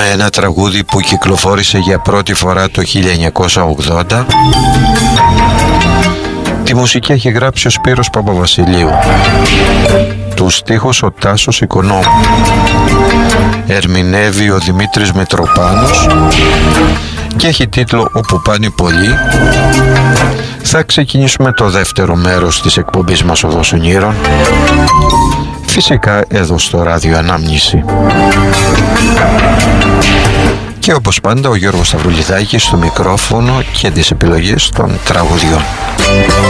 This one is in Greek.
με ένα τραγούδι που κυκλοφόρησε για πρώτη φορά το 1980. Τη μουσική έχει γράψει ο Σπύρος Παπαβασιλείου, τους στίχους ο Τάσος Οικονόμου, ερμηνεύει ο Δημήτρης Μητροπάνος και έχει τίτλο «Όπου πάνε πολλοί». Θα ξεκινήσουμε το δεύτερο μέρος της εκπομπής μας Οδός Ονείρων, φυσικά εδώ στο Ράδιο Ανάμνηση. Και όπως πάντα ο Γιώργος Σταυρουλιδάκης στο μικρόφωνο και τις επιλογές των τραγουδιών.